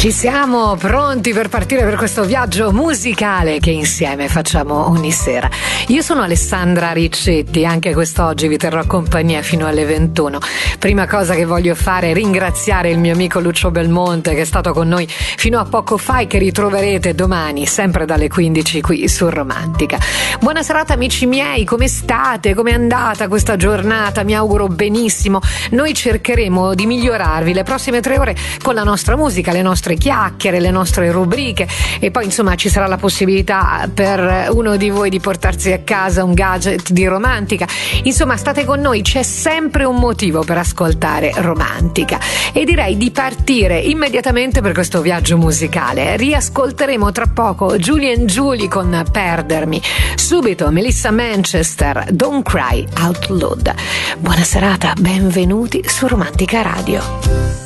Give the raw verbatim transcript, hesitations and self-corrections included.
Ci siamo pronti per partire per questo viaggio musicale che insieme facciamo ogni sera. Io sono Alessandra Riccetti, anche quest'oggi vi terrò compagnia fino alle ventuno. Prima cosa che voglio fare è ringraziare il mio amico Lucio Belmonte, che è stato con noi fino a poco fa e che ritroverete domani sempre dalle quindici qui su Romantica. Buona serata amici miei, come state? Come è andata questa giornata? Mi auguro benissimo. Noi cercheremo di migliorarvi le prossime tre ore con la nostra musica, le nostre chiacchiere, le nostre rubriche, e poi insomma ci sarà la possibilità per uno di voi di portarsi a casa un gadget di Romantica. Insomma, state con noi, c'è sempre un motivo per ascoltare Romantica, e direi di partire immediatamente per questo viaggio musicale. Riascolteremo tra poco Julie and Julie con Perdermi, subito Melissa Manchester, Don't Cry Out Loud. Buona serata, benvenuti su Romantica Radio.